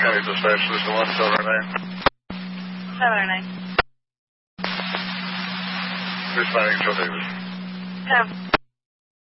County Dispatch, Solution 1, Southern 9. Southern 9. Responding, Joe Davis. 10.